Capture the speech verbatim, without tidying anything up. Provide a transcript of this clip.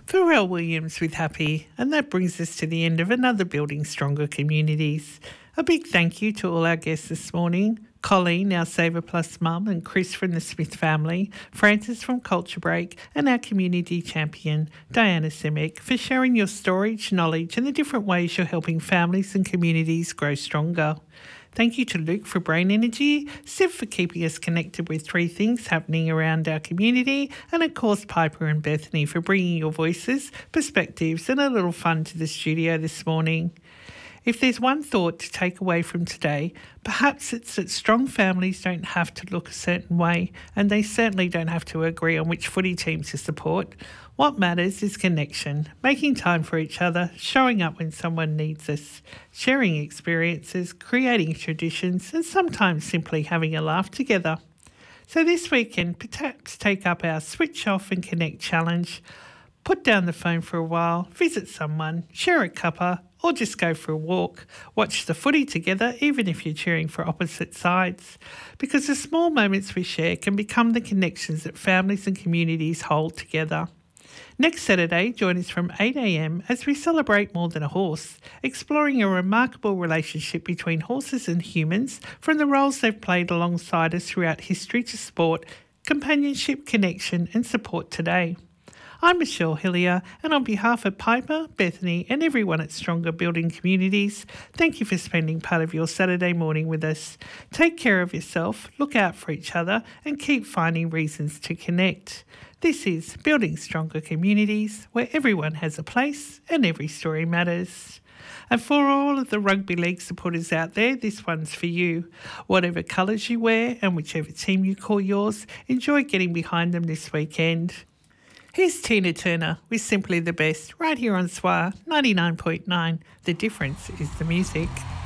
Pharrell Williams with Happy, and that brings us to the end of another Building Stronger Communities. A big thank you to all our guests this morning. Colleen, our Saver Plus mum, and Chris from the Smith family, Francis from Culture Break, and our community champion, Diana Simic, for sharing your storage, knowledge, and the different ways you're helping families and communities grow stronger. Thank you to Luke for Brain Energy, Siv for keeping us connected with three things happening around our community, and of course Piper and Bethany for bringing your voices, perspectives, and a little fun to the studio this morning. If there's one thought to take away from today, perhaps it's that strong families don't have to look a certain way, and they certainly don't have to agree on which footy team to support. What matters is connection, making time for each other, showing up when someone needs us, sharing experiences, creating traditions, and sometimes simply having a laugh together. So this weekend, perhaps take up our Switch Off and Connect challenge. Put down the phone for a while, visit someone, share a cuppa, or just go for a walk. Watch the footy together, even if you're cheering for opposite sides. Because the small moments we share can become the connections that families and communities hold together. Next Saturday, join us from eight a m as we celebrate More Than a Horse, exploring a remarkable relationship between horses and humans, from the roles they've played alongside us throughout history to sport, companionship, connection and support today. I'm Michelle Hillier, and on behalf of Piper, Bethany and everyone at Stronger Building Communities, thank you for spending part of your Saturday morning with us. Take care of yourself, look out for each other and keep finding reasons to connect. This is Building Stronger Communities, where everyone has a place and every story matters. And for all of the rugby league supporters out there, this one's for you. Whatever colours you wear and whichever team you call yours, enjoy getting behind them this weekend. Here's Tina Turner with Simply the Best, right here on S W R ninety-nine point nine. The difference is the music.